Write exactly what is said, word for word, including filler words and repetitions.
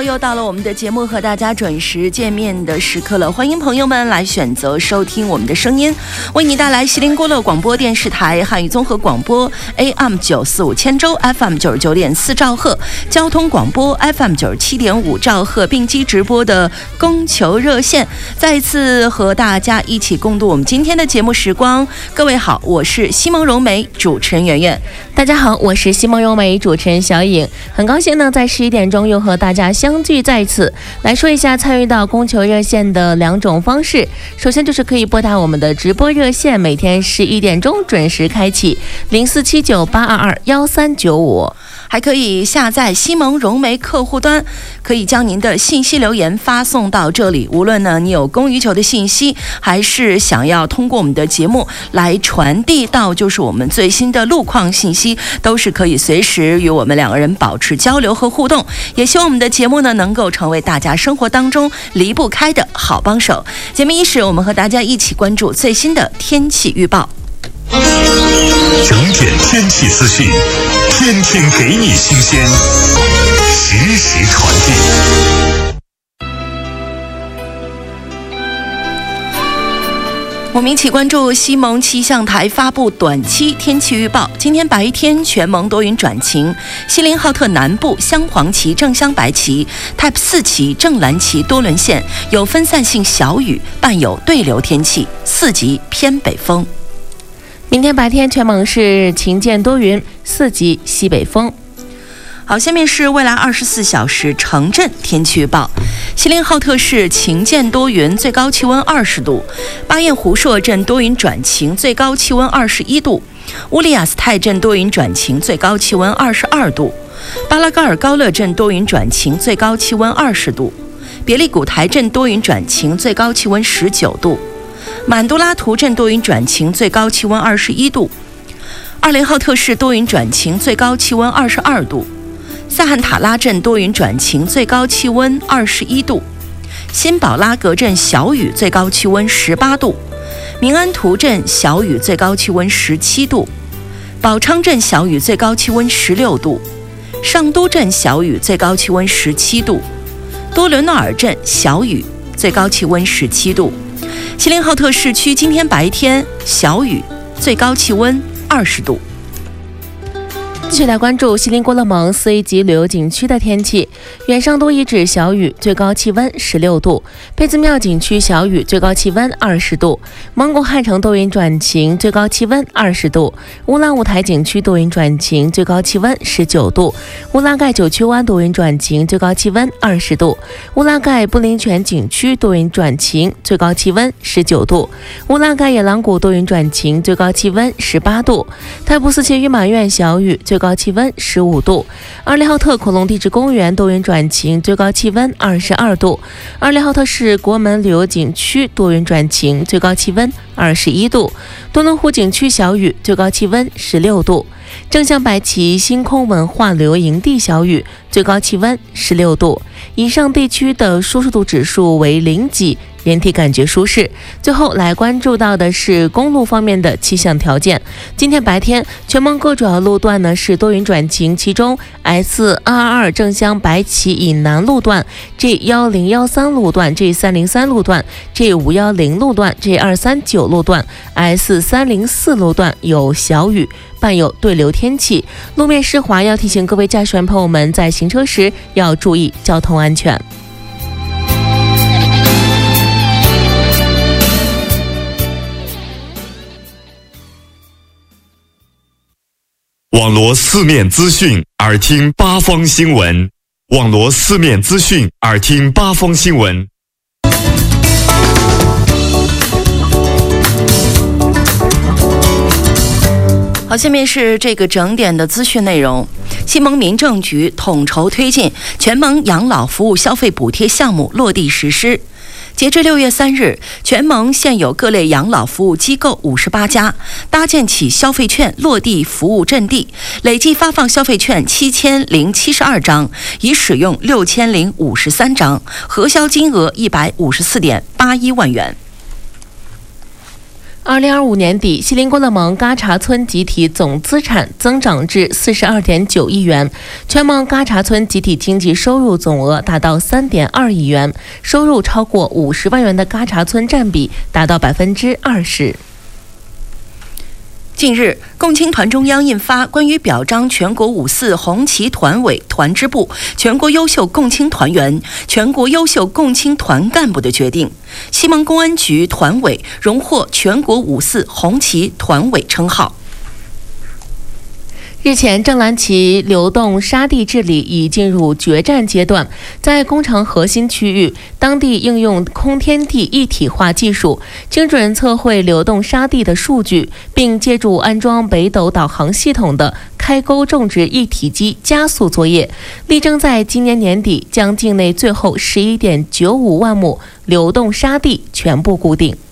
喽，又到了我们的节目和大家准时见面的时刻了，欢迎朋友们来选择收听我们的声音，为你带来锡林郭勒广播电视台汉语综合广播 A M 九四五千州 F M 九十九点四兆赫，交通广播 F M 九十七点五兆赫并机直播的供求热线，再一次和大家一起共度我们今天的节目时光。各位好，我是西蒙蓉梅，主持人圆圆。 大家好，我是西蒙蓉梅，主持人小颖。很高兴呢，在十一点钟又和大家相聚在此，来说一下参与到供求热线的两种方式。首先就是可以拨打我们的直播热线，每天十一点钟准时开启零四七九八二二幺三九五， 还可以下载西蒙蓉梅客户端，可以将您的信息留言发送到这里。无论呢你有供需求的信息，还是想要通过我们的节目来传递到就是我们最新的路况信息，都是可以随时与我们两个人保持交流和互动。也希望我们的节目呢能够成为大家生活当中离不开的好帮手。节目伊始，我们和大家一起关注最新的天气预报。 整点天气资讯，天天给你新鲜，实时传递。 我们一起关注西蒙气象台发布短期天气预报。今天白天全蒙多云转晴，锡林浩特南部镶黄旗、正镶白旗、Type 四旗、正蓝旗多伦县有分散性小雨，伴有对流天气，四级偏北风。 明天白天全蒙是晴间多云，四级西北风。 好，下面是未来二十四小时城镇天气预报。锡林浩特市晴间多云，最高气温二十度；巴彦胡硕镇多云转晴，最高气温二十一度；乌里雅斯泰镇多云转晴，最高气温二十二度；巴拉嘎尔高勒镇多云转晴，最高气温二十度；别利古台镇多云转晴，最高气温十九度；满都拉图镇多云转晴，最高气温二十一度；二林浩特市多云转晴，最高气温二十二度；萨罕塔拉镇多云转晴，最高气温二十一度；新宝拉格镇小雨，最高气温十八度；明安图镇小雨，最高气温十七度；宝昌镇小雨，最高气温十六度；上都镇小雨，最高气温十七度；多伦诺尔镇小雨，最高气温十七度。锡林浩特市区今天白天小雨，最高气温二十度。 继续来关注锡林郭勒盟四 A 级旅游景区的天气。远上都遗址小雨，最高气温十六度；贝兹庙景区小雨，最高气温二十度；蒙古汉城多云转晴，最高气温二十度；乌拉舞台景区多云转晴，最高气温十九度；乌拉盖九曲湾多云转晴，最高气温二十度；乌拉盖布林泉景区多云转晴，最高气温十九度；乌拉盖野狼谷多云转晴，最高气温十八度；泰布斯切御马院小雨，最高气温十五度；二林浩特恐龙地质公园多云转晴，最高气温二十二度；二林浩特市国门旅游景区多云转晴，最高气温二十一度；多伦湖景区小雨，最高气温十六度；正向白旗星空文化旅游营地小雨，最高气温十六度。以上地区的舒适度指数为零级，人体感觉舒适。最后来关注到的是公路方面的气象条件。今天白天全蒙各主要路段呢是多云转晴，其中 S 二二二正乡白旗以南路段、G 一零一三路段、G 三零三路段、G 五一零路段、G 二三九路段、S 三零四路段有小雨，伴有对流天气，路面湿滑，要提醒各位驾驶员朋友们在行车时要注意交通安全。 网罗四面资讯，耳听八方新闻。网罗四面资讯，耳听八方新闻。 好，下面是这个整点的资讯内容。西蒙民政局统筹推进全蒙养老服务消费补贴项目落地实施。截至六月三日，全蒙现有各类养老服务机构五十八家，搭建起消费券落地服务阵地，累计发放消费券七千零七十二张，已使用六千零五十三张，核销金额一百五十四点八一万元。 二零二五年底，锡林郭勒盟嘎查村集体总资产增长至四十二点九亿元，全盟嘎查村集体经济收入总额达到三点二亿元，收入超过五十万元的嘎查村占比达到百分之二十。 近日，共青团中央印发关于表彰全国五四红旗团委、团支部、全国优秀共青团员、全国优秀共青团干部的决定。西蒙公安局团委荣获全国五四红旗团委称号。 日前，正蓝旗流动沙地治理已进入决战阶段，在工程核心区域，当地应用空天地一体化技术，精准测绘流动沙地的数据，并借助安装北斗导航系统的开沟种植一体机加速作业，力争在今年年底将境内最后十一点九五万亩流动沙地全部固定。